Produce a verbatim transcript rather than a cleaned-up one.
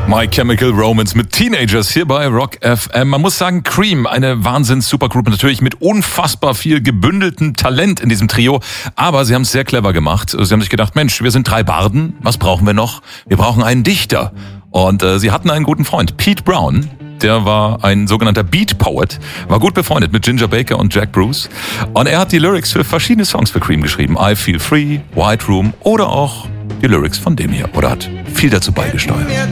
My Chemical Romance mit Teenagers hier bei Rock F M. Man muss sagen, Cream, eine Wahnsinns-Supergroup, natürlich mit unfassbar viel gebündeltem Talent in diesem Trio. Aber sie haben es sehr clever gemacht. Sie haben sich gedacht, Mensch, wir sind drei Barden, was brauchen wir noch? Wir brauchen einen Dichter. Und äh, sie hatten einen guten Freund, Pete Brown. Der war ein sogenannter Beat Poet, war gut befreundet mit Ginger Baker und Jack Bruce. Und er hat die Lyrics für verschiedene Songs für Cream geschrieben. I Feel Free, White Room oder auch die Lyrics von dem hier. Oder hat viel dazu beigesteuert.